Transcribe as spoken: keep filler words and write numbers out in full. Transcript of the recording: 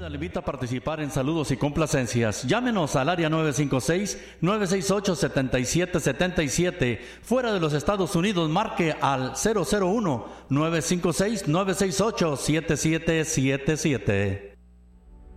Le invita a participar en saludos y complacencias. Llámenos al área nueve cinco seis, nueve seis ocho, siete siete siete siete. Fuera de los Estados Unidos, marque al cero cero uno, nueve cinco seis, nueve seis ocho, siete siete siete siete.